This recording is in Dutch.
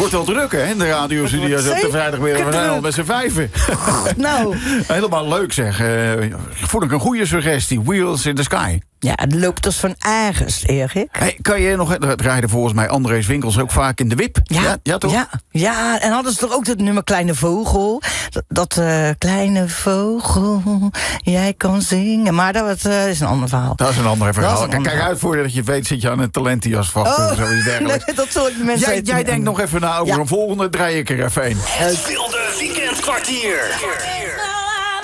wordt wel druk, hè, in de radiostudio's op de vrijdagmiddag. We zijn al met z'n vijven. Nou. Helemaal leuk, zeg. Vond ik een goede suggestie. Wheels in the Sky. Ja, het loopt dus van ergens, Erik. Hey, kan je nog... Het rijden volgens mij André's winkels ook vaak in de wip. Ja, toch? Ja, en hadden ze toch ook dat nummer Kleine Vogel? Dat kleine vogel, jij kan zingen. Maar dat is een ander verhaal. Dat is een ander verhaal. Kijk uit voordat je weet, zit je aan een talentenjas vast of zoiets dergelijks. Nee, dat zal ik de mensen Jij denkt nog even na over een volgende, draai ik er even een. Het Wilde Weekendkwartier.